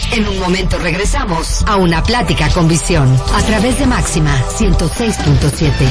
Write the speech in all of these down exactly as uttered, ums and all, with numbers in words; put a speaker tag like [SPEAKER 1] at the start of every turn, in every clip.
[SPEAKER 1] En un momento regresamos a Una Plática con Visión a través de Máxima ciento seis punto siete.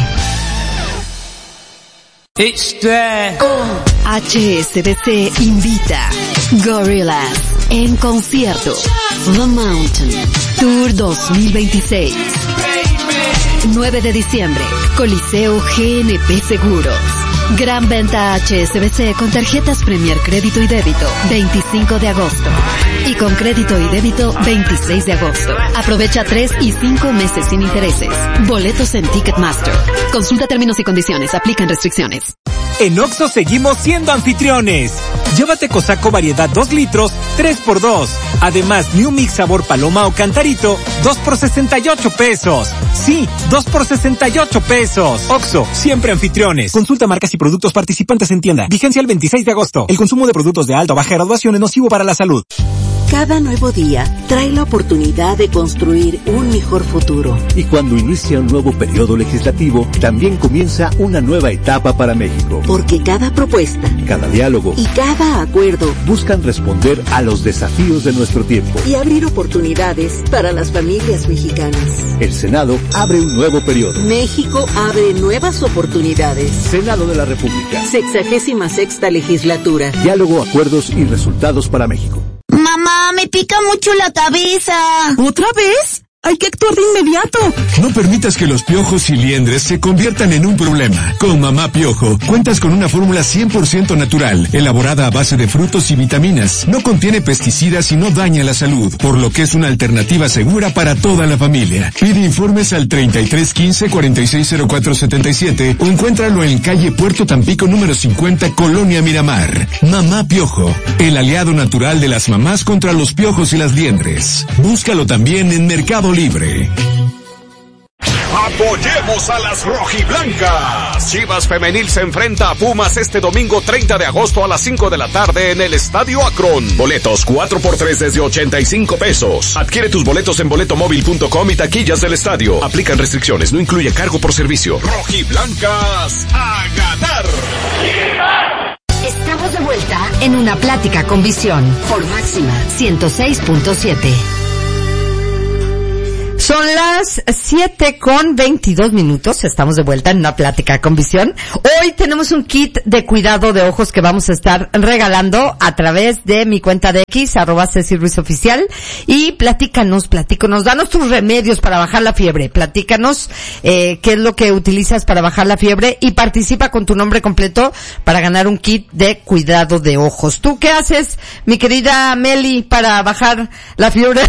[SPEAKER 2] H S B C invita Gorillaz en concierto The Mountain Tour dos mil veintiséis. nueve de diciembre, Coliseo G N P Seguros. Gran venta H S B C con tarjetas Premier Crédito y Débito, veinticinco de agosto. Y con Crédito y Débito, veintiséis de agosto. Aprovecha tres y cinco meses sin intereses. Boletos en Ticketmaster. Consulta términos y condiciones. Aplican restricciones.
[SPEAKER 3] En Oxxo seguimos siendo anfitriones. Llévate Cosaco variedad dos litros, tres por dos. Además, New Mix sabor paloma o cantarito, dos por sesenta y ocho pesos. Sí, dos por sesenta y ocho pesos. Oxxo, siempre anfitriones. Consulta marcas y productos participantes en tienda. Vigencia el veintiséis de agosto. El consumo de productos de alta o baja graduación es nocivo para la salud.
[SPEAKER 4] Cada nuevo día trae la oportunidad de construir un mejor futuro.
[SPEAKER 5] Y cuando inicia un nuevo periodo legislativo, también comienza una nueva etapa para México.
[SPEAKER 4] Porque cada propuesta,
[SPEAKER 5] cada diálogo
[SPEAKER 4] y cada acuerdo
[SPEAKER 5] buscan responder a los desafíos de nuestro tiempo
[SPEAKER 4] y abrir oportunidades para las familias mexicanas.
[SPEAKER 5] El Senado abre un nuevo periodo.
[SPEAKER 4] México abre nuevas oportunidades.
[SPEAKER 5] Senado de la República.
[SPEAKER 4] Sexagésima sexta legislatura.
[SPEAKER 5] Diálogo, acuerdos y resultados para México.
[SPEAKER 6] Mamá, me pica mucho la cabeza.
[SPEAKER 7] ¿Otra vez? Hay que actuar de inmediato.
[SPEAKER 8] No permitas que los piojos y liendres se conviertan en un problema. Con Mamá Piojo, cuentas con una fórmula cien por ciento natural, elaborada a base de frutos y vitaminas. No contiene pesticidas y no daña la salud, por lo que es una alternativa segura para toda la familia. Pide informes al treinta y tres quince cuarenta y seis cero cuatro setenta y siete o encuéntralo en calle Puerto Tampico número cincuenta, Colonia Miramar. Mamá Piojo, el aliado natural de las mamás contra los piojos y las liendres. Búscalo también en Mercado Libre.
[SPEAKER 9] Apoyemos a las rojiblancas. Chivas Femenil se enfrenta a Pumas este domingo treinta de agosto a las cinco de la tarde en el Estadio Akron. Boletos cuatro por tres desde ochenta y cinco pesos. Adquiere tus boletos en boleto móvil punto com y taquillas del estadio. Aplican restricciones, no incluye cargo por servicio. Rojiblancas a ganar.
[SPEAKER 1] Estamos de vuelta en Una Plática con Visión por Máxima ciento seis punto siete.
[SPEAKER 10] Son las siete con veintidós minutos. Estamos de vuelta en Una Plática con Visión. Hoy tenemos un kit de cuidado de ojos que vamos a estar regalando a través de mi cuenta de X, arroba Ceci Ruiz Oficial. Y platícanos, platícanos, danos tus remedios para bajar la fiebre. Platícanos eh, qué es lo que utilizas para bajar la fiebre y participa con tu nombre completo para ganar un kit de cuidado de ojos. ¿Tú qué haces, mi querida Meli, para bajar la fiebre?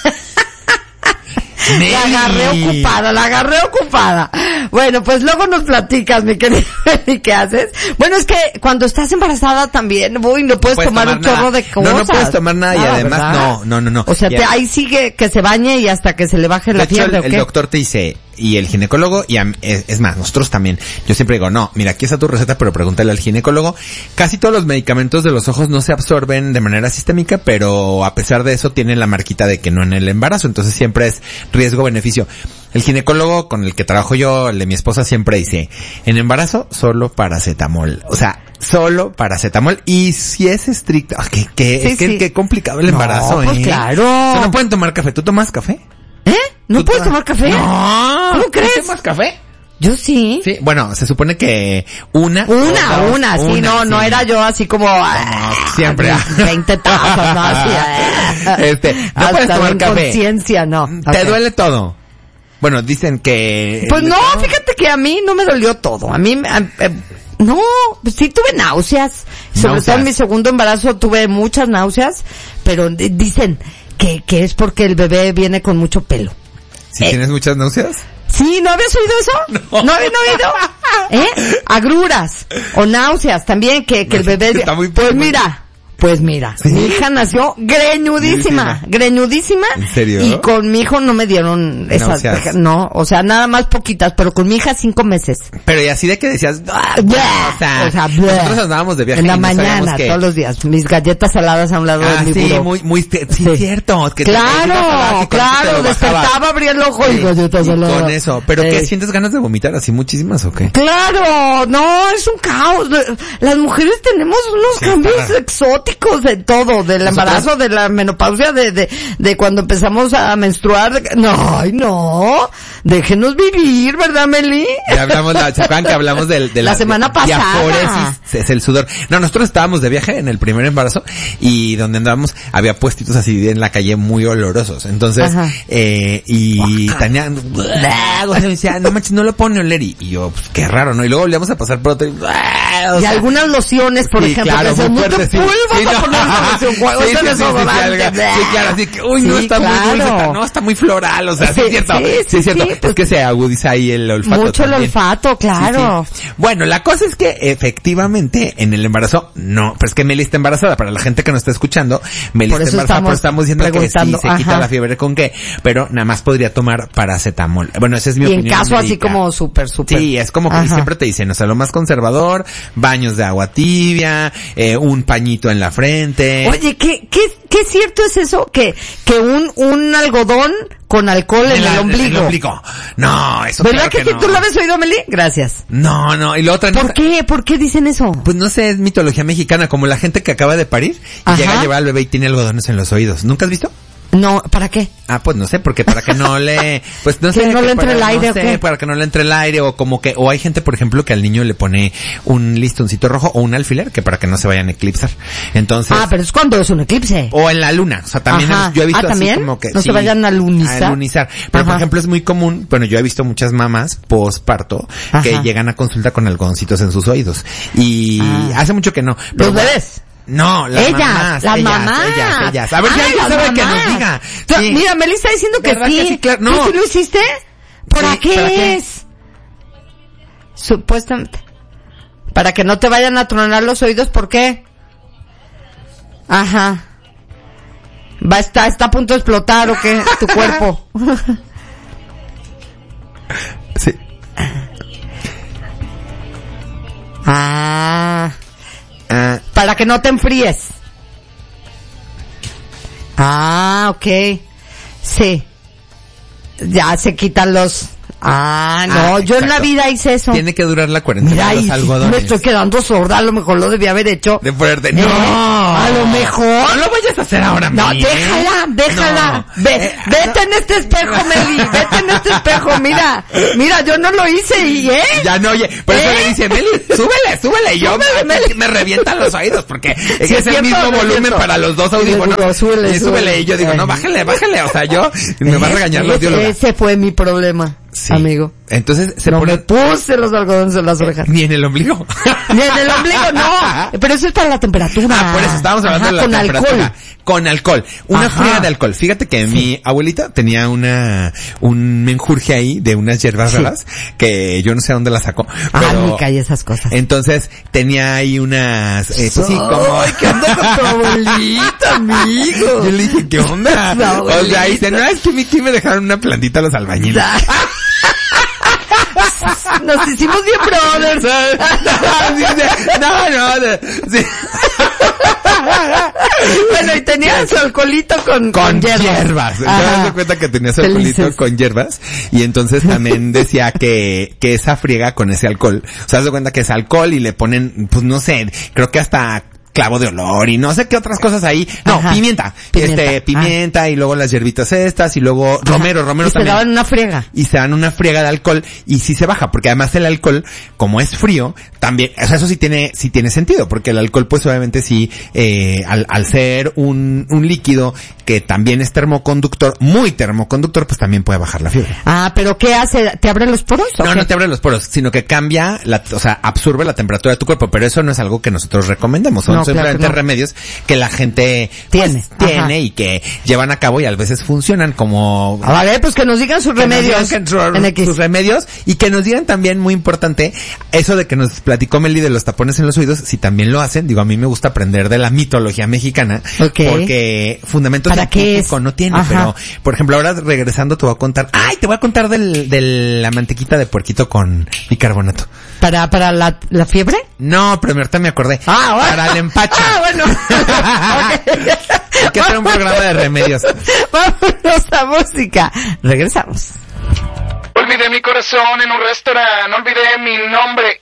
[SPEAKER 11] Meli.
[SPEAKER 10] La agarré ocupada, la agarré ocupada. Bueno, pues luego nos platicas, mi querida Meli, ¿qué haces? Bueno, es que cuando estás embarazada también, uy, no puedes, no puedes tomar, tomar un chorro de cosas.
[SPEAKER 11] No, no puedes tomar nada, nada y además ¿verdad? no, no, no, no.
[SPEAKER 10] O sea, te, ahí sigue que se bañe y hasta que se le baje la fiebre,
[SPEAKER 11] ¿o qué? El doctor te dice, y el ginecólogo, y a, es, es más, nosotros también, yo siempre digo, no, mira, aquí está tu receta, pero pregúntale al ginecólogo. Casi todos los medicamentos de los ojos no se absorben de manera sistémica, pero a pesar de eso tienen la marquita de que no en el embarazo, entonces siempre es riesgo-beneficio. El ginecólogo con el que trabajo yo, el de mi esposa, siempre dice, en embarazo, solo paracetamol. O sea, solo paracetamol. Y si es estricto, que, que, sí, es que, sí. que complicado el embarazo,
[SPEAKER 10] no, pues
[SPEAKER 11] ¿eh?
[SPEAKER 10] claro.
[SPEAKER 11] O sea, no pueden tomar café. ¿Tú tomas café?
[SPEAKER 10] ¿Eh? ¿No puedes tomar café?
[SPEAKER 11] No.
[SPEAKER 10] ¿Cómo crees?
[SPEAKER 11] ¿Tú tomas café?
[SPEAKER 10] Yo sí.
[SPEAKER 11] Sí, bueno, se supone que una.
[SPEAKER 10] Una,
[SPEAKER 11] dos,
[SPEAKER 10] una, sí,
[SPEAKER 11] una,
[SPEAKER 10] no,
[SPEAKER 11] sí.
[SPEAKER 10] no era yo así como.
[SPEAKER 11] Ah, siempre.
[SPEAKER 10] veinte tazas, no, así.
[SPEAKER 11] Este, no puedes tomar café.
[SPEAKER 10] Conciencia, no.
[SPEAKER 11] Te okay. duele todo. Bueno, dicen que...
[SPEAKER 10] Pues no, fíjate que a mí no me dolió todo. A mí, eh, no, pues sí tuve náuseas. Sobre náuseas. todo en mi segundo embarazo tuve muchas náuseas, pero dicen que, que es porque el bebé viene con mucho pelo.
[SPEAKER 11] ¿Sí eh, tienes muchas náuseas?
[SPEAKER 10] Sí, ¿no habías oído eso? No. ¿No habías oído? ¿Eh? Agruras o náuseas también, que, que no, el bebé...
[SPEAKER 11] Está muy
[SPEAKER 10] pues mira... Pues mira, ¿sí? Mi hija nació greñudísima, ¿Sí? greñudísima.
[SPEAKER 11] ¿En serio?
[SPEAKER 10] Y con mi hijo no me dieron esas, no, no, o sea, nada más poquitas, pero con mi hija cinco meses.
[SPEAKER 11] Pero y así de que decías, ¡ah!
[SPEAKER 10] o sea, o sea
[SPEAKER 11] nosotros andábamos de viaje
[SPEAKER 10] en la
[SPEAKER 11] y no
[SPEAKER 10] mañana,
[SPEAKER 11] que...
[SPEAKER 10] todos los días, mis galletas saladas a un lado
[SPEAKER 11] ah,
[SPEAKER 10] de mi
[SPEAKER 11] sí,
[SPEAKER 10] buró.
[SPEAKER 11] muy, muy, sí, sí. cierto. Que
[SPEAKER 10] claro,
[SPEAKER 11] te,
[SPEAKER 10] claro, despertaba, abría el ojo
[SPEAKER 11] sí,
[SPEAKER 10] y galletas saladas.
[SPEAKER 11] Con eso, pero sí. ¿Qué sientes ganas de vomitar así muchísimas o qué?
[SPEAKER 10] Claro, no, es un caos. Las mujeres tenemos unos sí, cambios para... exóticos. caóticos de todo, del embarazo, de la menopausia, de, de, de cuando empezamos a menstruar. No, ay, no. Déjenos vivir, ¿verdad, Meli?
[SPEAKER 11] Ya hablamos, la, ¿se acuerdan que hablamos de, de
[SPEAKER 10] la, la semana de, pasada?
[SPEAKER 11] Diaforesis, es el sudor. No, nosotros estábamos de viaje en el primer embarazo y donde andábamos había puestitos así en la calle muy olorosos. Entonces, Ajá. eh, y tenían, me decía, no manches, no lo pone a oler. Y, y yo, pues, qué raro, ¿no? Y luego volvíamos a pasar por otro y, o
[SPEAKER 10] y
[SPEAKER 11] sea,
[SPEAKER 10] algunas lociones, por
[SPEAKER 11] sí,
[SPEAKER 10] ejemplo,
[SPEAKER 11] claro,
[SPEAKER 10] que
[SPEAKER 11] muy fuerte, sí. Sí, no.
[SPEAKER 10] loción, juego, sí, sí, sí, sí,
[SPEAKER 11] sí, claro, así que, uy, no, sí, está claro. muy dulce, no, está muy floral, o sea, sí, sí es cierto, sí, sí, sí es cierto, sí, pues, es que se agudiza ahí el olfato.
[SPEAKER 10] Mucho
[SPEAKER 11] también.
[SPEAKER 10] el olfato, claro.
[SPEAKER 11] Sí, sí. Bueno, la cosa es que efectivamente en el embarazo, no, pero es que Meli está embarazada, para la gente que nos está escuchando, Meli está embarazada, pero estamos diciendo que sí se Ajá. quita la fiebre con qué, pero nada más podría tomar paracetamol. Bueno, esa es mi
[SPEAKER 10] y
[SPEAKER 11] opinión.
[SPEAKER 10] Y en caso
[SPEAKER 11] médica.
[SPEAKER 10] Así como súper, súper.
[SPEAKER 11] Sí, es como que siempre te dicen, o sea, lo más conservador, baños de agua tibia, eh, un pañito en la frente.
[SPEAKER 10] Oye, ¿qué, qué, qué cierto es eso? Que, que un, un algodón con alcohol en, en la, el ombligo. En el ombligo.
[SPEAKER 11] No, eso
[SPEAKER 10] ¿verdad
[SPEAKER 11] claro
[SPEAKER 10] que,
[SPEAKER 11] que no.
[SPEAKER 10] tú lo habías oído, Meli? Gracias.
[SPEAKER 11] No, no, y lo otra.
[SPEAKER 10] ¿Por qué? ¿Por qué dicen eso?
[SPEAKER 11] Pues no sé, es mitología mexicana, como la gente que acaba de parir y Ajá. llega a llevar al bebé y tiene algodones en los oídos. ¿Nunca has visto?
[SPEAKER 10] No, ¿para qué?
[SPEAKER 11] Ah, pues no sé, porque para que no le, pues no
[SPEAKER 10] que
[SPEAKER 11] sé.
[SPEAKER 10] no
[SPEAKER 11] que
[SPEAKER 10] le entre
[SPEAKER 11] para,
[SPEAKER 10] el aire,
[SPEAKER 11] no sé,
[SPEAKER 10] ¿o qué?
[SPEAKER 11] para que no le entre el aire, o como que, o hay gente, por ejemplo, que al niño le pone un listoncito rojo o un alfiler, que para que no se vayan a eclipsar. Entonces.
[SPEAKER 10] Ah, pero es cuando es un eclipse.
[SPEAKER 11] O en la luna, o sea, también
[SPEAKER 10] Ajá.
[SPEAKER 11] yo he visto
[SPEAKER 10] ¿Ah, también?
[SPEAKER 11] así como que.
[SPEAKER 10] No
[SPEAKER 11] sí,
[SPEAKER 10] se vayan a lunizar.
[SPEAKER 11] A lunizar. Pero
[SPEAKER 10] Ajá.
[SPEAKER 11] por ejemplo es muy común, bueno, yo he visto muchas mamás posparto que
[SPEAKER 10] Ajá.
[SPEAKER 11] llegan a consulta con algodoncitos en sus oídos. Y ah. hace mucho que no.
[SPEAKER 10] Pero ¿los bebés?
[SPEAKER 11] No, las
[SPEAKER 10] ellas,
[SPEAKER 11] mamás.
[SPEAKER 10] las
[SPEAKER 11] ellas,
[SPEAKER 10] mamás.
[SPEAKER 11] Ellas, ellas. A ver,
[SPEAKER 10] Ay,
[SPEAKER 11] ya alguien sabe
[SPEAKER 10] mamás.
[SPEAKER 11] que nos diga.
[SPEAKER 10] Sí. Mira, Meli está diciendo que sí.
[SPEAKER 11] que sí. Claro. No.
[SPEAKER 10] ¿Tú sí lo hiciste? ¿Para
[SPEAKER 11] sí,
[SPEAKER 10] qué
[SPEAKER 11] ¿para qué?
[SPEAKER 10] es? Supuestamente. Para que no te vayan a tronar los oídos, ¿por qué? Ajá. Va, está, está a punto de explotar, ¿o qué? Tu cuerpo.
[SPEAKER 11] Sí.
[SPEAKER 10] Ah.
[SPEAKER 11] Ah.
[SPEAKER 10] Para que no te enfríes. Ah, ok. Sí. Ya se quitan los... Ah, no,
[SPEAKER 11] Ah,
[SPEAKER 10] yo en la
[SPEAKER 11] exacto.
[SPEAKER 10] vida hice eso.
[SPEAKER 11] Tiene que durar la cuarentena
[SPEAKER 10] Mira,
[SPEAKER 11] de los
[SPEAKER 10] y
[SPEAKER 11] algodones.
[SPEAKER 10] me estoy quedando sorda, a lo mejor lo debía haber hecho.
[SPEAKER 11] De ponerte...
[SPEAKER 10] No,
[SPEAKER 11] No.
[SPEAKER 10] a lo mejor.
[SPEAKER 11] No lo vayas a hacer ahora,
[SPEAKER 10] No,
[SPEAKER 11] Meli,
[SPEAKER 10] déjala, déjala.
[SPEAKER 11] No.
[SPEAKER 10] Ve,
[SPEAKER 11] Eh,
[SPEAKER 10] vete
[SPEAKER 11] no.
[SPEAKER 10] en este espejo, Meli, vete en este espejo, mira. Mira, yo no lo hice y, ¿eh?
[SPEAKER 11] Ya no, oye, por eso
[SPEAKER 10] ¿Eh?
[SPEAKER 11] le dice, Meli, súbele, súbele. Y yo
[SPEAKER 10] Súbele,
[SPEAKER 11] me,
[SPEAKER 10] Meli.
[SPEAKER 11] me revientan los oídos porque
[SPEAKER 10] Sí,
[SPEAKER 11] es,
[SPEAKER 10] es
[SPEAKER 11] el
[SPEAKER 10] cierto,
[SPEAKER 11] mismo
[SPEAKER 10] es
[SPEAKER 11] volumen
[SPEAKER 10] cierto.
[SPEAKER 11] para los dos
[SPEAKER 10] Y le
[SPEAKER 11] audífonos.
[SPEAKER 10] digo, súbele,
[SPEAKER 11] y súbele.
[SPEAKER 10] súbele.
[SPEAKER 11] Y yo digo, no, bájale, bájale. O sea, yo me va a regañar la audióloga.
[SPEAKER 10] Ese fue mi problema,
[SPEAKER 11] Sí.
[SPEAKER 10] amigo.
[SPEAKER 11] Entonces se
[SPEAKER 10] No
[SPEAKER 11] pone...
[SPEAKER 10] me puse los algodones en las orejas.
[SPEAKER 11] Ni en el ombligo.
[SPEAKER 10] Ni en el ombligo, no. Pero eso es para la temperatura.
[SPEAKER 11] Ah, por eso estábamos hablando
[SPEAKER 10] Ajá,
[SPEAKER 11] de la
[SPEAKER 10] con
[SPEAKER 11] temperatura.
[SPEAKER 10] alcohol.
[SPEAKER 11] Con alcohol. Una
[SPEAKER 10] Ajá.
[SPEAKER 11] friega de alcohol. Fíjate que
[SPEAKER 10] Sí.
[SPEAKER 11] mi abuelita tenía una, un menjurje ahí de unas hierbas
[SPEAKER 10] Sí.
[SPEAKER 11] raras que yo no sé dónde las sacó.
[SPEAKER 10] Ah,
[SPEAKER 11] Pero
[SPEAKER 10] me cae esas cosas.
[SPEAKER 11] entonces tenía ahí unas, eh, pues sí, como...
[SPEAKER 10] Ay, ¿qué onda con tu abuelita, amigo?
[SPEAKER 11] Yo le dije, ¿qué onda?
[SPEAKER 10] La
[SPEAKER 11] O sea,
[SPEAKER 10] abuelita.
[SPEAKER 11] dice, no, es que mi tío me dejaron una plantita a los albañiles.
[SPEAKER 10] Nos hicimos bien brothers.
[SPEAKER 11] No, no, no, sí.
[SPEAKER 10] Bueno, y tenía su alcoholito con,
[SPEAKER 11] Con,
[SPEAKER 10] con hierbas.
[SPEAKER 11] hierbas. Te
[SPEAKER 10] Ajá.
[SPEAKER 11] das cuenta que tenía su alcoholito
[SPEAKER 10] Felices.
[SPEAKER 11] con hierbas. Y entonces también decía que, que esa friega con ese alcohol, o sea, se da cuenta que es alcohol y le ponen, pues no sé, creo que hasta clavo de olor y no sé qué otras cosas ahí. No,
[SPEAKER 10] Ajá.
[SPEAKER 11] pimienta.
[SPEAKER 10] Pimienta.
[SPEAKER 11] Este, pimienta y luego las hierbitas estas y luego romero, romero
[SPEAKER 10] Y se
[SPEAKER 11] también.
[SPEAKER 10] daban una friega.
[SPEAKER 11] Y se dan una friega de alcohol y sí se baja, porque además el alcohol, como es frío, también, o sea, eso sí tiene, sí tiene sentido, porque el alcohol pues obviamente sí, eh, al, al ser un, un líquido que también es termoconductor, muy termoconductor, pues también puede bajar la fiebre.
[SPEAKER 10] Ah, pero ¿qué hace? ¿Te abre los poros o
[SPEAKER 11] No,
[SPEAKER 10] qué?
[SPEAKER 11] no te abre los poros, sino que cambia, la, o sea, absorbe la temperatura de tu cuerpo, pero eso no es algo que nosotros recomendemos, son
[SPEAKER 10] No, claro
[SPEAKER 11] simplemente
[SPEAKER 10] que no.
[SPEAKER 11] remedios que la gente
[SPEAKER 10] Tiene,
[SPEAKER 11] pues, tiene
[SPEAKER 10] ajá.
[SPEAKER 11] y que llevan a cabo y a veces funcionan como...
[SPEAKER 10] A ver, pues que nos digan sus
[SPEAKER 11] Que nos
[SPEAKER 10] remedios.
[SPEAKER 11] digan que su-
[SPEAKER 10] en X.
[SPEAKER 11] sus remedios y que nos digan también, muy importante, eso de que nos platicó Meli de los tapones en los oídos, si también lo hacen. Digo, a mí me gusta aprender de la mitología mexicana,
[SPEAKER 10] Ok.
[SPEAKER 11] porque fundamentos
[SPEAKER 10] ¿Para qué
[SPEAKER 11] científicos
[SPEAKER 10] es?
[SPEAKER 11] no tiene,
[SPEAKER 10] Ajá.
[SPEAKER 11] pero por ejemplo ahora regresando te voy a contar, ay, te voy a contar del, de la mantequita de puerquito con bicarbonato.
[SPEAKER 10] ¿Para, para la, la fiebre?
[SPEAKER 11] No, pero ahorita me acordé.
[SPEAKER 10] Ah, bueno.
[SPEAKER 11] Para el empacho.
[SPEAKER 10] Ah, bueno.
[SPEAKER 11] Hay que hacer un programa de remedios.
[SPEAKER 10] Vámonos a música. Regresamos.
[SPEAKER 12] Olvidé mi corazón en un restaurante, olvidé mi nombre